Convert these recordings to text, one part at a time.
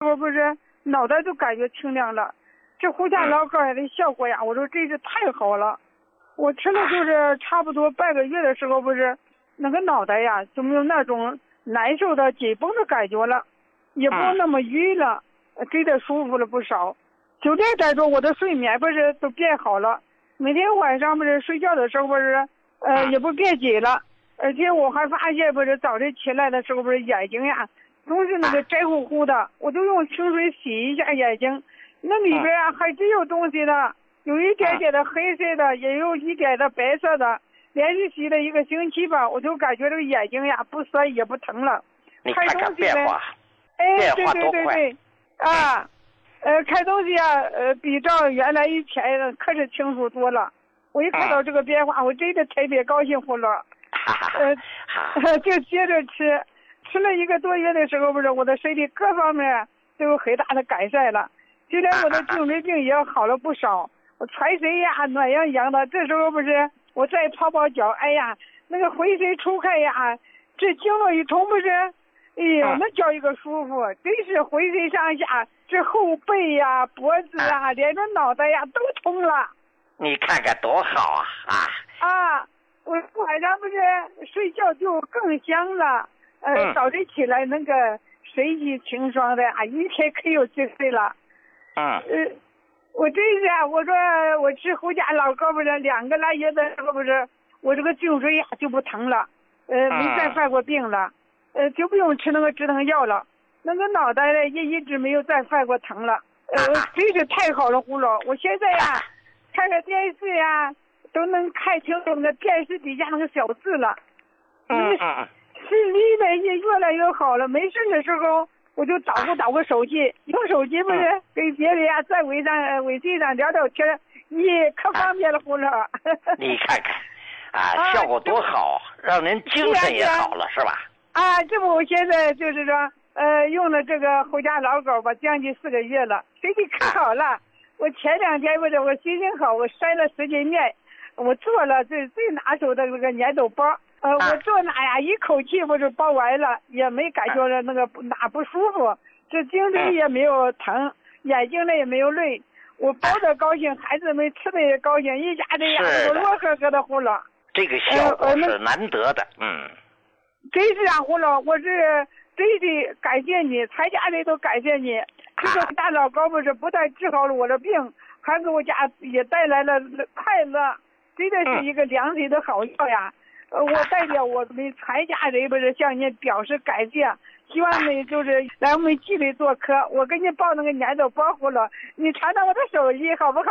候不是脑袋都感觉清凉了。这胡家老膏的效果呀，我说真是太好了。我吃了就是差不多半个月的时候，不是那个脑袋呀就没有那种难受的紧绷的感觉了，也不那么晕了，真的舒服了不少。就这带着我的睡眠不是都变好了，每天晚上不是睡觉的时候不是也不变紧了，而且我还发现不是早晨起来的时候不是眼睛呀总是那个白乎乎的，我就用清水洗一下眼睛，那里边啊还真有东西的，有一点点的黑色的，也有一点的白色的。连续洗了1个星期吧，我就感觉这个眼睛呀不酸也不疼了。 你看看变化， 对啊，看东西啊，比照原来以前可是清楚多了。我一看到这个变化，我真的特别高兴活了。就接着吃了1个多月的时候，不是我的身体各方面都有很大的改善了，就连我的颈椎病也好了不少。我全身呀暖洋洋的，这时候不是我再泡泡脚，哎呀，那个浑身出汗呀，这经络一通不是，哎呦，那叫一个舒服，真是浑身上下，这后背呀、脖子啊，连着脑袋呀都通了。 你看看多好啊！ 我晚上不是睡觉就更香了，早晨起来那个神清气爽的啊，一天可有精神了。我真是啊，我说我吃胡家老膏不是2个来月的时候不是，我这个颈椎呀就不疼了，没再犯过病了，就不用吃那个止疼药了，那个脑袋呢也一直没有再犯过疼了，真是太好了胡老，我现在呀看个电视呀都能看清楚那个电视底下那个小字了，视力呢也越来越好了，没事的时候我就捣鼓手机，用手机不是跟别人呀在微信上聊聊天，可方便了胡老。 你看看效果多好，让人精神也好了，是吧？ 这不我现在就是说用了这个胡家老膏吧，将近4个月了，身体可好了。我前2天不是我心情好，我筛了10斤面，我做了最拿手的那个粘豆包。我做那呀一口气不是包完了，也没感觉着那个哪不舒服，这颈椎也没有疼，眼睛呢也没有累，我包的高兴，孩子们吃的也高兴，一家人呀都乐呵呵的胡老。 这个效果是难得的， 真是啊胡老，我是真的感谢你，全家人都感谢你。这个大老膏不是不但治好了我的病，还给我家也带来了快乐，真的是一个良心的好药呀。我代表我们全家人不是向您表示感谢，希望你就是来我们集里做客，我给你报那个粘豆包胡了，你尝尝我的手艺好不好？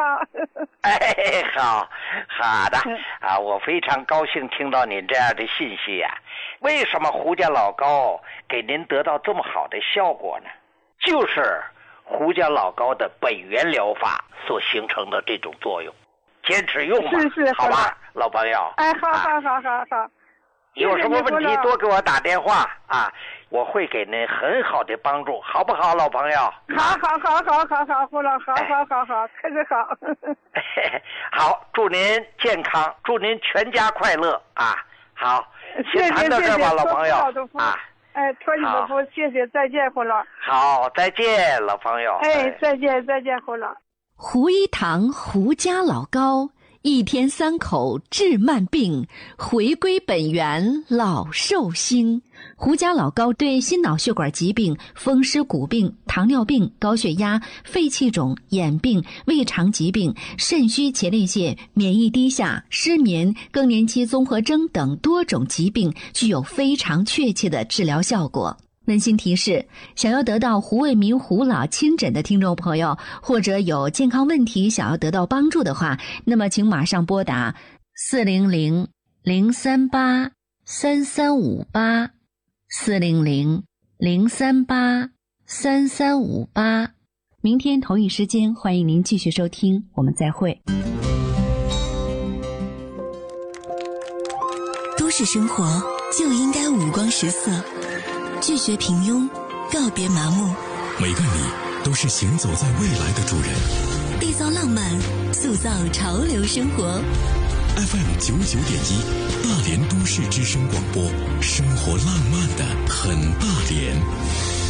好的我非常高兴听到您这样的信息呀。为什么胡家老膏给您得到这么好的效果呢？就是胡家老膏的本源疗法所形成的这种作用，坚持用吧， 是好吧，老朋友。 好。 有什么问题多给我打电话我会给您很好的帮助，好不好，老朋友？ 好，胡老，好，可是好。 好，祝您健康，祝您全家快乐好，先谈到这吧，老朋友托你的福，谢谢，再见，胡老。 好，再见，老朋友。 再见，胡老。 胡一堂胡家老膏，1天3口治慢病，回归本源老寿星。胡家老膏对心脑血管疾病、风湿骨病、糖尿病、高血压、肺气肿、眼病、胃肠疾病、肾虚前列腺、免疫低下、失眠、更年期综合征等多种疾病具有非常确切的治疗效果。温馨提示，想要得到胡卫民胡老亲诊的听众朋友，或者有健康问题想要得到帮助的话，那么请马上拨打400-038-3358 400-038-3358。明天同一时间，欢迎您继续收听，我们再会。 都市生活就应该五光十色，拒绝平庸，告别麻木。 每个你都是行走在未来的主人， 缔造浪漫，塑造潮流生活。 FM 99.1大连都市之声广播，生活浪漫的很大连。